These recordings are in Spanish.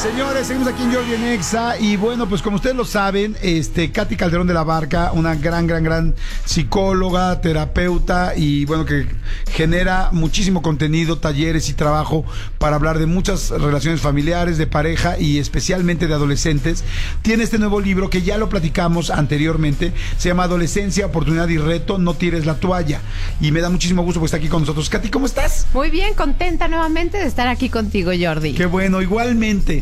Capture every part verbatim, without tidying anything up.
Señores, seguimos aquí en Jordi en Exa. Y bueno, pues como ustedes lo saben, este, Katy Calderón de la Barca, una gran, gran, gran psicóloga, terapeuta y bueno, que genera muchísimo contenido, talleres y trabajo para hablar de muchas relaciones familiares, de pareja y especialmente de adolescentes. Tiene este nuevo libro que ya lo platicamos anteriormente, se llama Adolescencia, Oportunidad y Reto, no tires la toalla. Y me da muchísimo gusto porque está aquí con nosotros. Katy, ¿cómo estás? Muy bien, contenta nuevamente de estar aquí contigo, Jordi. Qué bueno, igualmente.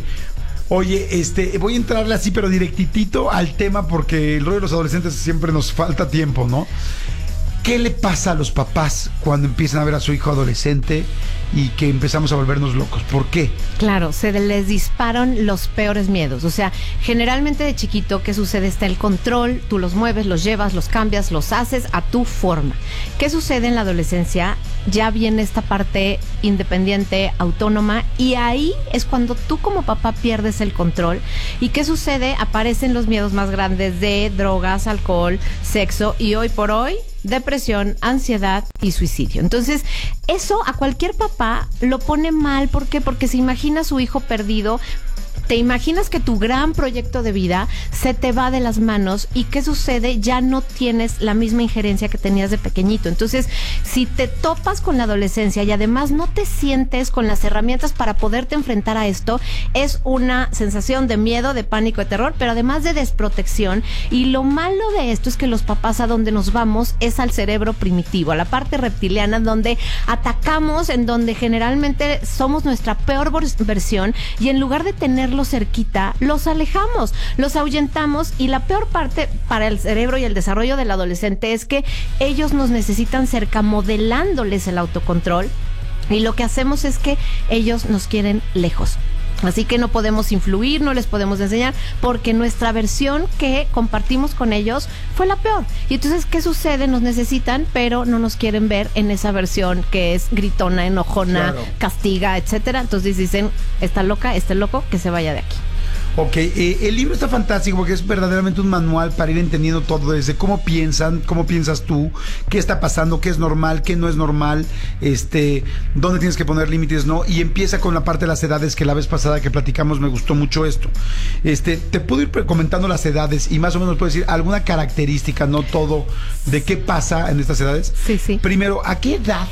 Oye, este, voy a entrarle así, pero directitito al tema porque el rollo de los adolescentes siempre nos falta tiempo, ¿no? ¿Qué le pasa a los papás cuando empiezan a ver a su hijo adolescente y que empezamos a volvernos locos? ¿Por qué? Claro, se les disparan los peores miedos. O sea, generalmente de chiquito, ¿qué sucede? Está el control, tú los mueves, los llevas, los cambias, los haces a tu forma. ¿Qué sucede en la adolescencia? Ya viene esta parte independiente, autónoma, y ahí es cuando tú como papá pierdes el control. ¿Y qué sucede? Aparecen los miedos más grandes de drogas, alcohol, sexo y hoy por hoy depresión, ansiedad y suicidio. Entonces, eso a cualquier papá lo pone mal. ¿Por qué? Porque se imagina a su hijo perdido. Te imaginas que tu gran proyecto de vida se te va de las manos y ¿qué sucede? Ya no tienes la misma injerencia que tenías de pequeñito. Entonces, si te topas con la adolescencia y además no te sientes con las herramientas para poderte enfrentar a esto, es una sensación de miedo, de pánico, de terror, pero además de desprotección. Y lo malo de esto es que los papás a donde nos vamos es al cerebro primitivo, a la parte reptiliana, donde atacamos, en donde generalmente somos nuestra peor versión y en lugar de tener cerquita, los alejamos, los ahuyentamos y la peor parte para el cerebro y el desarrollo del adolescente es que ellos nos necesitan cerca modelándoles el autocontrol y lo que hacemos es que ellos nos quieren lejos. Así que no podemos influir, no les podemos enseñar, porque nuestra versión que compartimos con ellos fue la peor. Y entonces, ¿qué sucede? Nos necesitan, pero no nos quieren ver en esa versión que es gritona, enojona, claro, castiga, etcétera. Entonces dicen, está loca, este loco, que se vaya de aquí. Ok, eh, el libro está fantástico porque es verdaderamente un manual para ir entendiendo todo desde cómo piensan, cómo piensas tú, qué está pasando, qué es normal, qué no es normal, este, dónde tienes que poner límites, no, y empieza con la parte de las edades que la vez pasada que platicamos me gustó mucho esto. Este, te puedo ir comentando las edades y más o menos puedes decir alguna característica, no todo, de qué pasa en estas edades. Sí, sí. Primero, ¿a qué edad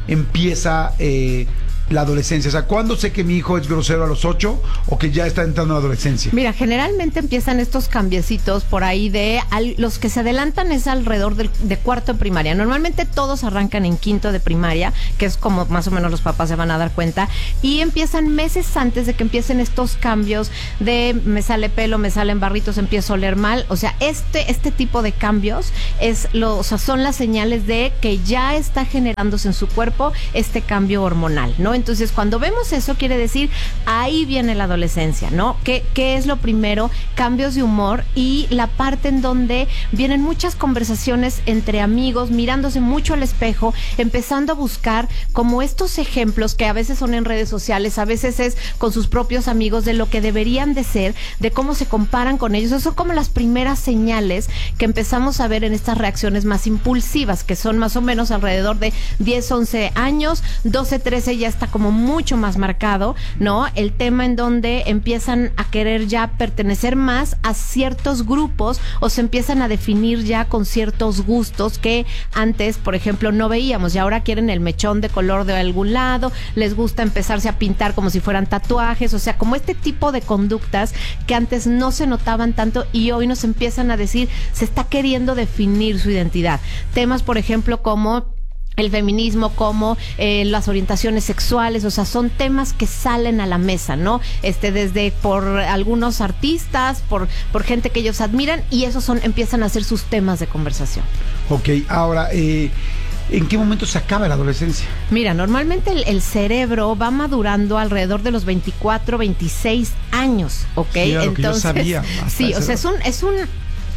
empieza eh, la adolescencia? O sea, ¿cuándo sé que mi hijo es grosero a los ocho o que ya está entrando en la adolescencia? Mira, generalmente empiezan estos cambiecitos por ahí de... Al, los que se adelantan es alrededor del, de cuarto de primaria. Normalmente todos arrancan en quinto de primaria, que es como más o menos los papás se van a dar cuenta, y empiezan meses antes de que empiecen estos cambios de me sale pelo, me salen barritos, empiezo a oler mal. O sea, este, este tipo de cambios es lo, o sea, son las señales de que ya está generándose en su cuerpo este cambio hormonal, ¿no? Entonces, cuando vemos eso, quiere decir, ahí viene la adolescencia, ¿no? ¿Qué, qué es lo primero? Cambios de humor y la parte en donde vienen muchas conversaciones entre amigos, mirándose mucho al espejo, empezando a buscar como estos ejemplos que a veces son en redes sociales, a veces es con sus propios amigos de lo que deberían de ser, de cómo se comparan con ellos. Esas son como las primeras señales que empezamos a ver en estas reacciones más impulsivas, que son más o menos alrededor de diez, once años, doce, trece ya está como mucho más marcado, ¿no? El tema en donde empiezan a querer ya pertenecer más a ciertos grupos o se empiezan a definir ya con ciertos gustos que antes, por ejemplo, no veíamos y ahora quieren el mechón de color de algún lado, les gusta empezarse a pintar como si fueran tatuajes, o sea, como este tipo de conductas que antes no se notaban tanto y hoy nos empiezan a decir, se está queriendo definir su identidad. Temas, por ejemplo, como el feminismo, como eh, las orientaciones sexuales, o sea, son temas que salen a la mesa, ¿no? Este, desde por algunos artistas, por, por gente que ellos admiran, y esos son, empiezan a ser sus temas de conversación. Ok, ahora, eh, ¿en qué momento se acaba la adolescencia? Mira, normalmente el, el cerebro va madurando alrededor de los veinticuatro, veintiséis años, ¿ok? Sí, entonces, que yo sabía, sí, o sea, es un, es un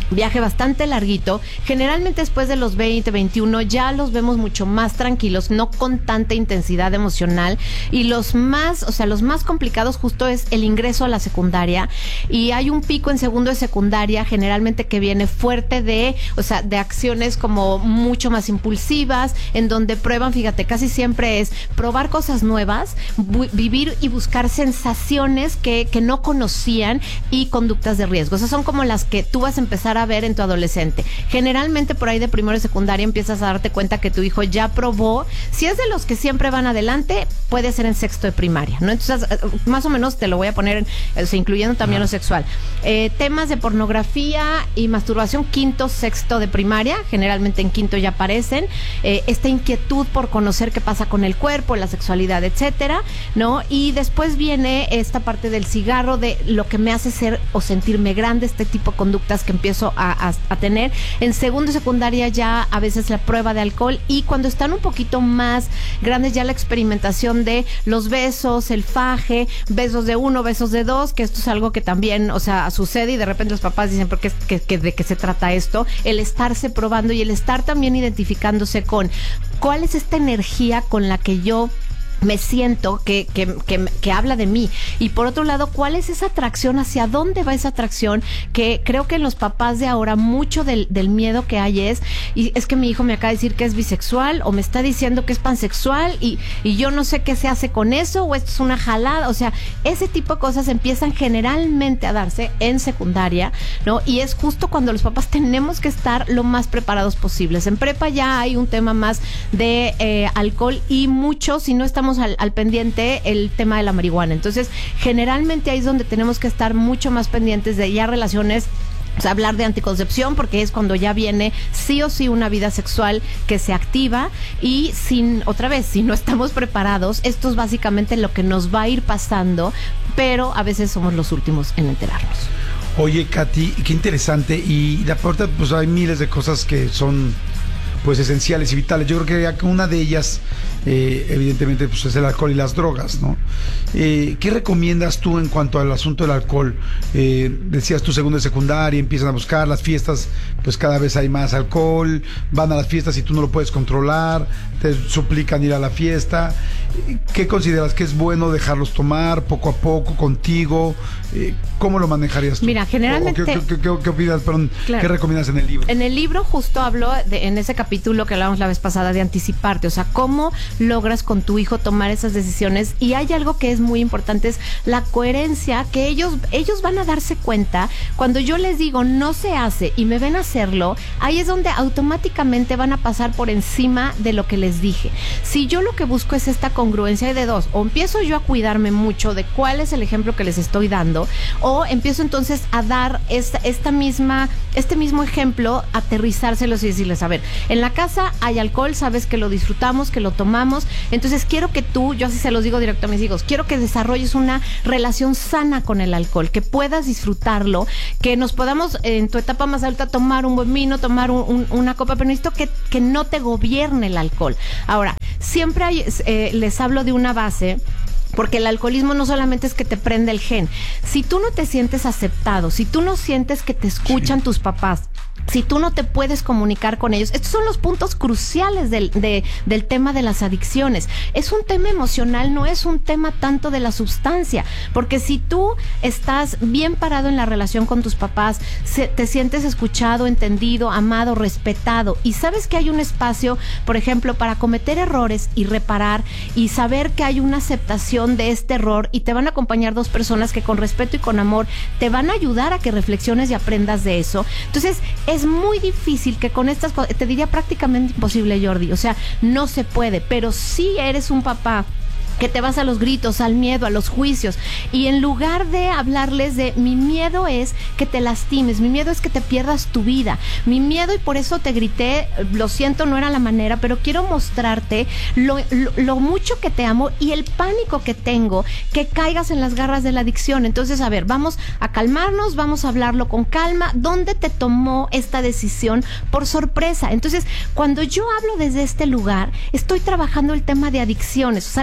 viaje bastante larguito. Generalmente después de los veinte, veintiuno ya los vemos mucho más tranquilos, no con tanta intensidad emocional, y los más, o sea, los más complicados justo es el ingreso a la secundaria, y hay un pico en segundo de secundaria generalmente que viene fuerte de, o sea, de acciones como mucho más impulsivas, en donde prueban, fíjate, casi siempre es probar cosas nuevas, bu- vivir y buscar sensaciones que, que no conocían, y conductas de riesgo. Esas son como las que tú vas a empezar a ver en tu adolescente. Generalmente por ahí de primero y secundaria empiezas a darte cuenta que tu hijo ya probó. Si es de los que siempre van adelante, puede ser en sexto de primaria, ¿no? Entonces, más o menos te lo voy a poner, o sea, incluyendo también lo sexual. Eh, temas de pornografía y masturbación, quinto, sexto de primaria, generalmente en quinto ya aparecen. Eh, esta inquietud por conocer qué pasa con el cuerpo, la sexualidad, etcétera, ¿no? Y después viene esta parte del cigarro, de lo que me hace ser o sentirme grande, este tipo de conductas que empiezo A, a, a tener. En segundo y secundaria ya a veces la prueba de alcohol, y cuando están un poquito más grandes ya la experimentación de los besos, el faje, besos de uno, besos de dos, que esto es algo que también, o sea, sucede, y de repente los papás dicen, ¿pero qué, qué, qué, de qué se trata esto? El estarse probando y el estar también identificándose con cuál es esta energía con la que yo me siento que, que, que, que habla de mí, y por otro lado, ¿cuál es esa atracción? ¿Hacia dónde va esa atracción? Que creo que en los papás de ahora mucho del, del miedo que hay es, y es que mi hijo me acaba de decir que es bisexual, o me está diciendo que es pansexual, y, y yo no sé qué se hace con eso, o esto es una jalada. O sea, ese tipo de cosas empiezan generalmente a darse en secundaria, ¿no? Y es justo cuando los papás tenemos que estar lo más preparados posibles. En prepa ya hay un tema más de eh, alcohol, y mucho, si no estamos Al, al pendiente, el tema de la marihuana. Entonces, generalmente ahí es donde tenemos que estar mucho más pendientes de ya relaciones, o sea, hablar de anticoncepción, porque es cuando ya viene sí o sí una vida sexual que se activa, y sin, otra vez, si no estamos preparados, esto es básicamente lo que nos va a ir pasando, pero a veces somos los últimos en enterarnos. Oye, Katy, qué interesante, y de aparte, pues hay miles de cosas que son pues esenciales y vitales. Yo creo que una de ellas, eh, evidentemente, pues es el alcohol y las drogas, ¿no? Eh, ¿Qué recomiendas tú en cuanto al asunto del alcohol? Eh, decías tú, segundo de secundaria, empiezan a buscar las fiestas, pues cada vez hay más alcohol, van a las fiestas y tú no lo puedes controlar, te suplican ir a la fiesta. ¿Qué consideras que es bueno dejarlos tomar poco a poco contigo? Eh, ¿Cómo lo manejarías tú? Mira, generalmente... ¿Qué, qué, qué, qué opinas, perdón, claro, qué recomiendas en el libro? En el libro justo hablo, de, en ese capítulo que hablábamos la vez pasada, de anticiparte, o sea, cómo logras con tu hijo tomar esas decisiones. Y hay algo que es muy importante, es la coherencia, que ellos, ellos van a darse cuenta cuando yo les digo no se hace y me ven hacerlo. Ahí es donde automáticamente van a pasar por encima de lo que les dije. Si yo lo que busco es esta congruencia de dos, o empiezo yo a cuidarme mucho de cuál es el ejemplo que les estoy dando, o empiezo entonces a dar esta, esta misma, este mismo ejemplo, aterrizárselos y decirles, a ver, en la casa hay alcohol, sabes que lo disfrutamos, que lo tomamos, entonces quiero que tú, yo así se los digo directo a mis hijos, quiero que desarrolles una relación sana con el alcohol, que puedas disfrutarlo, que nos podamos en tu etapa más alta tomar un buen vino, tomar un, un, una copa, pero necesito que, que no te gobierne el alcohol. Ahora, siempre hay, eh, les hablo de una base, porque el alcoholismo no solamente es que te prende el gen. Si tú no te sientes aceptado, si tú no sientes que te escuchan sí. tus papás, si tú no te puedes comunicar con ellos, estos son los puntos cruciales del, de, del tema de las adicciones. Es un tema emocional, no es un tema tanto de la sustancia, porque si tú estás bien parado en la relación con tus papás, se, te sientes escuchado, entendido, amado, respetado, y sabes que hay un espacio, por ejemplo, para cometer errores y reparar, y saber que hay una aceptación de este error, y te van a acompañar dos personas que con respeto y con amor te van a ayudar a que reflexiones y aprendas de eso. Entonces, es muy difícil que con estas cosas, te diría prácticamente imposible, Jordi, o sea, no se puede, pero si eres un papá que te vas a los gritos, al miedo, a los juicios, y en lugar de hablarles de mi miedo es que te lastimes, mi miedo es que te pierdas tu vida, mi miedo, y por eso te grité, lo siento, no era la manera, pero quiero mostrarte lo, lo, lo mucho que te amo y el pánico que tengo que caigas en las garras de la adicción. Entonces, a ver, vamos a calmarnos, vamos a hablarlo con calma. ¿Dónde te tomó esta decisión por sorpresa? Entonces, cuando yo hablo desde este lugar, estoy trabajando el tema de adicciones, o sea, las adicciones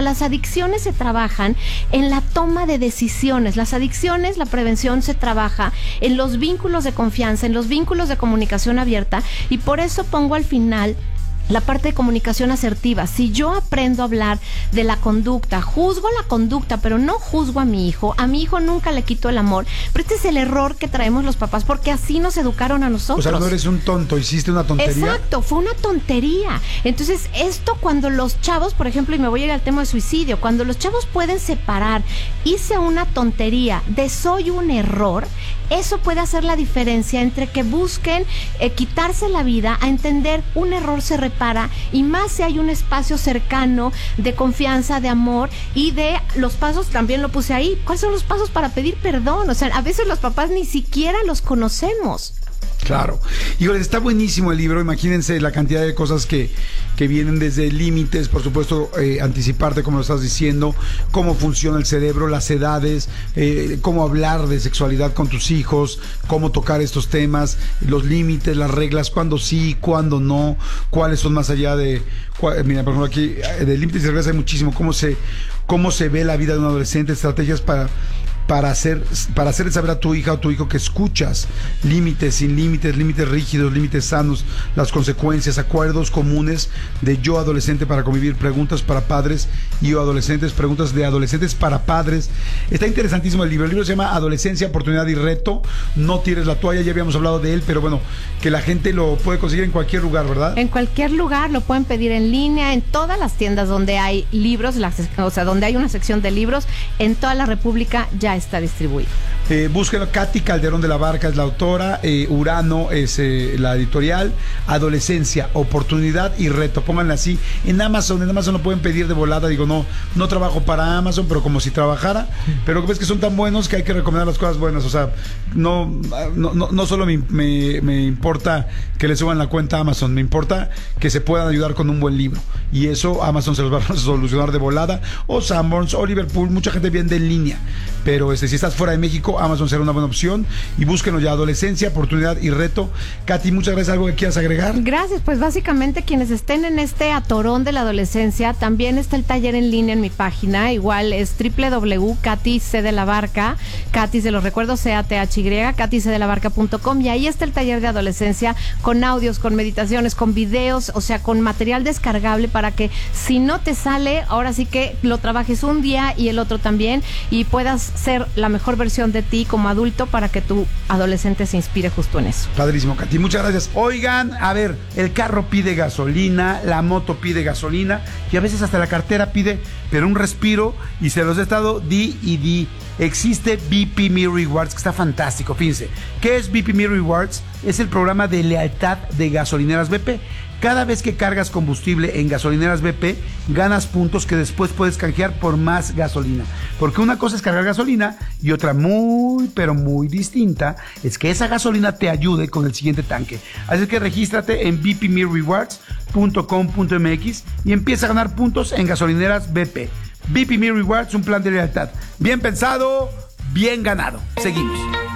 adicciones se trabajan en la toma de decisiones. Las adicciones, la prevención se trabaja en los vínculos de confianza, en los vínculos de comunicación abierta, y por eso pongo al final la parte de comunicación asertiva. Si yo aprendo a hablar de la conducta, juzgo la conducta, pero no juzgo a mi hijo, a mi hijo nunca le quito el amor. Pero este es el error que traemos los papás, porque así nos educaron a nosotros. O sea, no eres un tonto, hiciste una tontería. Exacto, fue una tontería. Entonces, esto cuando los chavos, por ejemplo, y me voy a ir al tema de suicidio, cuando los chavos pueden separar, hice una tontería de soy un error, eso puede hacer la diferencia entre que busquen eh, quitarse la vida, a entender un error se repara, y más si hay un espacio cercano de confianza, de amor, y de los pasos, también lo puse ahí, ¿cuáles son los pasos para pedir perdón? O sea, a veces los papás ni siquiera los conocemos. Claro. Híjole, está buenísimo el libro. Imagínense la cantidad de cosas que, que vienen desde límites, por supuesto, eh, anticiparte, como lo estás diciendo, cómo funciona el cerebro, las edades, eh, cómo hablar de sexualidad con tus hijos, cómo tocar estos temas, los límites, las reglas, cuándo sí, cuándo no, cuáles son más allá de... Cuál, mira, por ejemplo, aquí de límites y reglas hay muchísimo. Cómo se, cómo se ve la vida de un adolescente, estrategias para... para hacer para hacerle saber a tu hija o tu hijo que escuchas, límites, sin límites, límites rígidos, límites sanos, las consecuencias, acuerdos comunes de yo adolescente para convivir, preguntas para padres y yo adolescentes, preguntas de adolescentes para padres. Está interesantísimo el libro. El libro se llama Adolescencia, Oportunidad y Reto. No tires la toalla, ya habíamos hablado de él, pero bueno, que la gente lo puede conseguir en cualquier lugar, ¿verdad? En cualquier lugar, lo pueden pedir en línea, en todas las tiendas donde hay libros, las, o sea, donde hay una sección de libros, en toda la República ya está distribuido. Eh, búsquenlo. Katy Calderón de la Barca es la autora, eh, Urano es eh, la editorial. Adolescencia, Oportunidad y Reto. Pónganla así en Amazon. En Amazon lo pueden pedir de volada. Digo, no, no trabajo para Amazon, pero como si trabajara. Pero ves que son tan buenos que hay que recomendar las cosas buenas. O sea, no, no, no, no solo me, me, me importa que le suban la cuenta a Amazon, me importa que se puedan ayudar con un buen libro. Y eso Amazon se los va a solucionar de volada. O Sanborns o Liverpool. Mucha gente vende en línea. Pero este, si estás fuera de México, Amazon será una buena opción. Y búsquenlo ya. Adolescencia, Oportunidad y Reto. Katy, muchas gracias. ¿Algo que quieras agregar? Gracias. Pues básicamente quienes estén en este atorón de la adolescencia, también está el taller en línea en mi página. Igual es doble u doble u doble u punto katy c de la barca, Katy se los recuerdo, C A T H Y, katy c de la barca punto com. Y ahí está el taller de adolescencia con audios, con meditaciones, con videos, o sea, con material descargable para que si no te sale, ahora sí que lo trabajes un día y el otro también, y puedas ser la mejor versión de ti como adulto para que tu adolescente se inspire justo en eso. Padrísimo, Katy, muchas gracias. Oigan, a ver, el carro pide gasolina, la moto pide gasolina y a veces hasta la cartera pide, pero un respiro, y se los he estado di y di. Existe B P Me Rewards, que está fantástico. Fíjense, ¿qué es B P Me Rewards? Es el programa de lealtad de gasolineras B P. Cada vez que cargas combustible en gasolineras B P, ganas puntos que después puedes canjear por más gasolina. Porque una cosa es cargar gasolina y otra muy, pero muy distinta es que esa gasolina te ayude con el siguiente tanque. Así que regístrate en b p me rewards punto com punto m x y empieza a ganar puntos en gasolineras B P. B P Me Rewards, un plan de lealtad. Bien pensado, bien ganado. Seguimos.